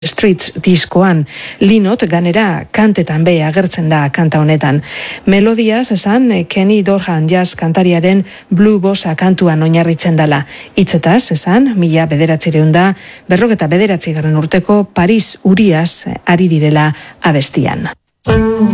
Street diskoan. Linot ganera kantetan be agertzen da kanta honetan. Melodiaz esan Kenny Dorhan jazz kantariaren Blue Bossa kantuan oinarritzen dela. Hitzetaz esan 1949 urteko Paris Uriaz ari direla abestian.